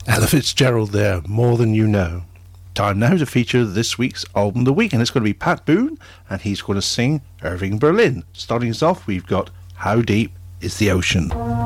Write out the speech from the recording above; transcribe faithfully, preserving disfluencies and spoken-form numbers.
Ella Fitzgerald there, More Than You Know. Time now to feature this week's Album of the Week, and it's going to be Pat Boone, and he's going to sing Irving Berlin. Starting us off, we've got How Deep Is the Ocean?